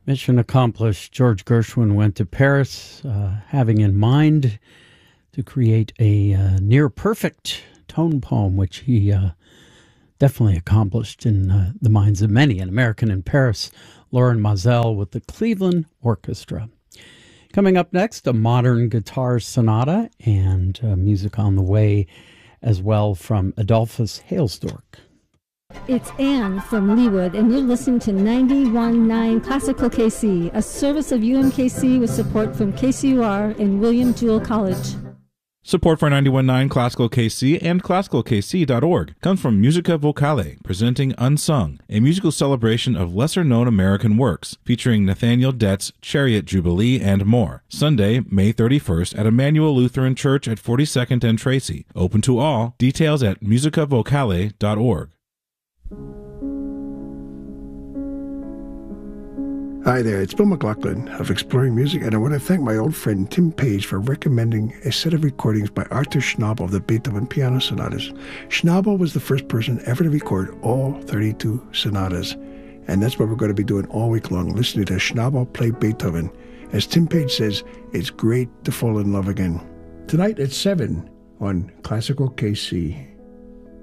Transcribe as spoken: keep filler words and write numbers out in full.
Mission accomplished. George Gershwin went to Paris, uh, having in mind to create a uh, near-perfect tone poem, which he uh, definitely accomplished in uh, the minds of many. An American in Paris, Lauren Mazel with the Cleveland Orchestra. Coming up next, a modern guitar sonata and uh, music on the way as well from Adolphus Hailstork. It's Anne from Leawood, and you're listening to ninety-one point nine Classical K C, a service of U M K C with support from K C U R and William Jewell College. Support for ninety-one point nine Classical K C and classical k c dot org comes from Musica Vocale, presenting Unsung, a musical celebration of lesser-known American works, featuring Nathaniel Dett's Chariot Jubilee and more. Sunday, May thirty-first at Emmanuel Lutheran Church at forty-second and Tracy. Open to all. Details at musica vocale dot org. Hi there, it's Bill McLaughlin of Exploring Music, and I want to thank my old friend Tim Page for recommending a set of recordings by Arthur Schnabel of the Beethoven Piano Sonatas. Schnabel was the first person ever to record all thirty-two sonatas, and that's what we're going to be doing all week long, listening to Schnabel play Beethoven. As Tim Page says, it's great to fall in love again. Tonight at seven on Classical K C.